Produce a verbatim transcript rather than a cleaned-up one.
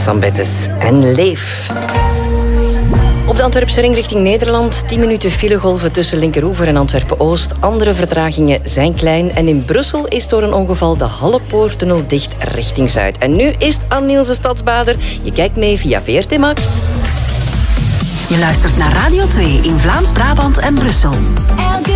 Sam Bettes en Leef. Op de Antwerpse ring richting Nederland. tien minuten filegolven tussen Linkeroever en Antwerpen-Oost. Andere vertragingen zijn klein. En in Brussel is door een ongeval de Hallepoortunnel dicht richting Zuid. En nu is het aan Niels de Stadsbader. Je kijkt mee via V R T Max. Je luistert naar Radio twee in Vlaams-Brabant en Brussel.